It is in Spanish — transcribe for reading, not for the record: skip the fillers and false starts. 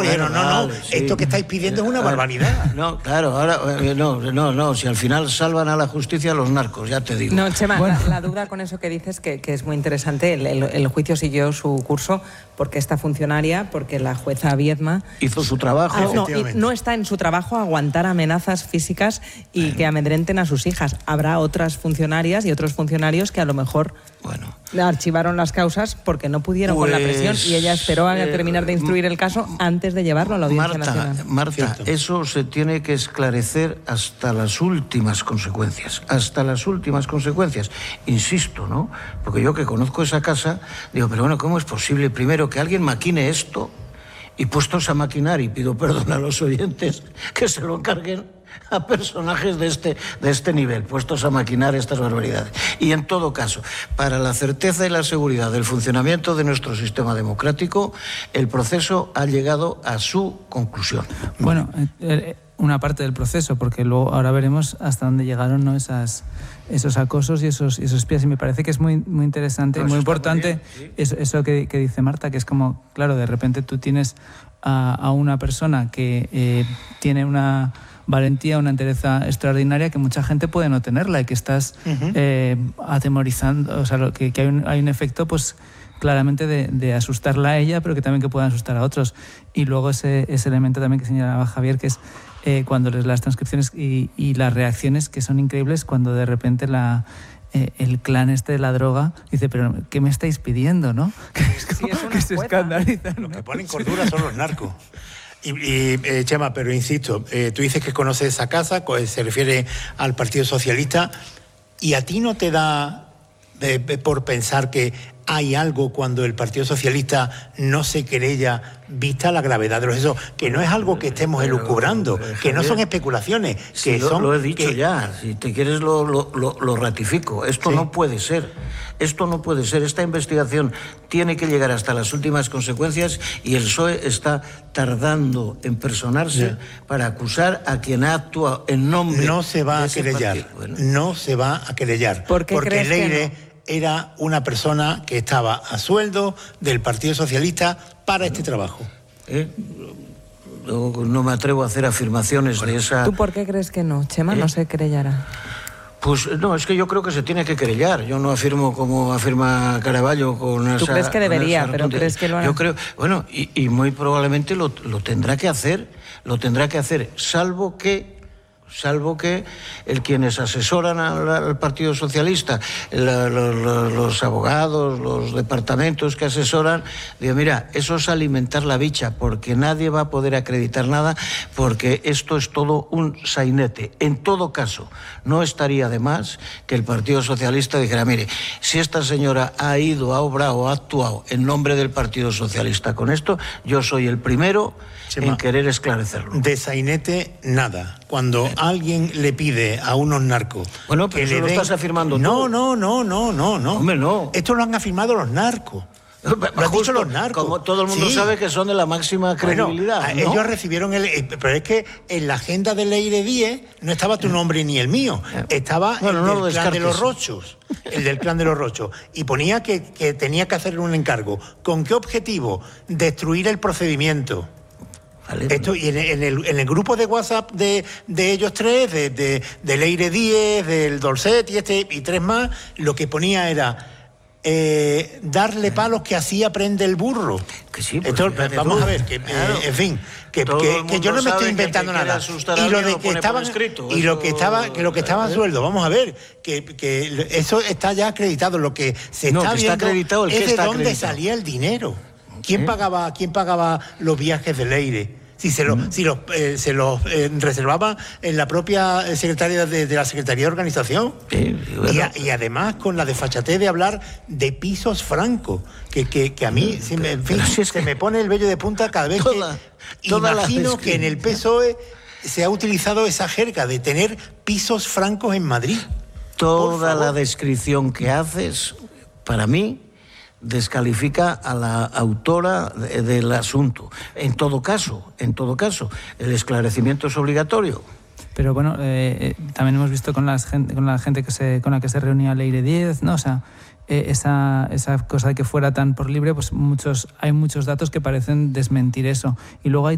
dijeron, no, esto que estáis pidiendo es una barbaridad. No, claro, ahora, no, si al final salvan a la justicia los narcos, ya te digo. No, Chema, la duda con eso que dices, que es muy interesante, el juicio siguió su curso porque esta funcionaria, porque la jueza Viedma... hizo su trabajo. No está en su trabajo aguantar amenazas físicas y que amedrenten a sus hijas. Habrá otras funcionarias y otros funcionarios que a lo mejor archivaron las causas porque no pudieron con la presión y ella esperó a terminar de instruir el caso antes de llevarlo a la Audiencia Nacional. Marta, eso se tiene que esclarecer hasta las últimas consecuencias. Hasta las últimas consecuencias. Insisto, ¿no? Porque yo que conozco esa casa, digo, pero bueno, ¿cómo es posible primero que alguien maquine esto y puestos a maquinar, y pido perdón a los oyentes, que se lo encarguen a personajes de este nivel, puestos a maquinar estas barbaridades? Y en todo caso, para la certeza y la seguridad del funcionamiento de nuestro sistema democrático, el proceso ha llegado a su conclusión. Bueno, una parte del proceso, porque luego ahora veremos hasta dónde llegaron, ¿no?, esos acosos y esos espías, y me parece que es muy interesante y muy importante eso que dice Marta, que es como, claro, de repente tú tienes a una persona que tiene una valentía, una entereza extraordinaria que mucha gente puede no tenerla y que estás atemorizando, o sea, que hay un efecto pues claramente de asustarla a ella, pero que también que puedan asustar a otros. Y luego ese elemento también que señalaba Javier, que es cuando lees las transcripciones y las reacciones, que son increíbles, cuando de repente el clan de la droga dice, pero ¿qué me estáis pidiendo, no? Que se escandalizan, ¿no? Los que ponen cordura son los narcos. Y Chema, pero insisto, tú dices que conoces esa casa, se refiere al Partido Socialista, y a ti no te da por pensar que hay algo cuando el Partido Socialista no se querella, vista la gravedad de los hechos, que no es algo que estemos elucubrando, que no son especulaciones, que son... Lo he dicho ya, si te quieres lo ratifico. Esto no puede ser. Esto no puede ser. Esta investigación tiene que llegar hasta las últimas consecuencias y el PSOE está tardando en personarse para acusar a quien ha actuado en nombre... No se va a querellar. No se va a querellar. Porque Leire era una persona que estaba a sueldo del Partido Socialista para este trabajo. No me atrevo a hacer afirmaciones de esa... ¿Tú por qué crees que no, Chema, no se querellará? Pues no, es que yo creo que se tiene que querellar. Yo no afirmo como afirma Caraballo con esa... ¿Tú crees que debería, pero crees que lo hará? Yo creo, bueno, y muy probablemente lo tendrá que hacer, salvo que quienes asesoran al Partido Socialista, los abogados, los departamentos que asesoran, digo, mira, eso es alimentar la bicha, porque nadie va a poder acreditar nada, porque esto es todo un sainete. En todo caso, no estaría de más que el Partido Socialista dijera, mire, si esta señora ha ido, ha obrado, ha actuado en nombre del Partido Socialista con esto, yo soy el primero en querer esclarecerlo. De sainete, nada. Cuando alguien le pide a unos narcos... Bueno, pero eso lo estás afirmando tú. No. Hombre, no. Esto lo han afirmado los narcos. Lo han dicho los narcos. Como todo el mundo sabe que son de la máxima credibilidad. Bueno, ¿no? Ellos recibieron pero es que en la agenda de Leire Díez no estaba tu nombre ni el mío. Estaba el del clan de los Rochos. El del clan de los Rochos. Y ponía que tenía que hacer un encargo. ¿Con qué objetivo? Destruir el procedimiento. Esto, y en el grupo de WhatsApp de ellos tres, de Leire Díez, del Dolcet y tres más, lo que ponía era darle palos que así aprende el burro. Que sí, esto, vamos a ver, en fin, que yo no me estoy inventando nada. Y lo de que estaban y lo que estaba a sueldo, vamos a ver, que eso está ya acreditado. Lo que se está viendo acreditado, es de dónde salía el dinero. ¿Quién pagaba los viajes de Leire? Si se los reservaba en la propia secretaria de la Secretaría de Organización. Y además con la desfachatez de hablar de pisos francos, que a mí se me pone el vello de punta cada vez imagino que en el PSOE se ha utilizado esa jerga de tener pisos francos en Madrid. Toda la descripción que haces, para mí, descalifica a la autora del asunto. En todo caso, el esclarecimiento es obligatorio. Pero bueno, también hemos visto con la gente con la que se reunía Leire Díez, ¿no? O sea, esa cosa de que fuera tan por libre, pues hay muchos datos que parecen desmentir eso. Y luego hay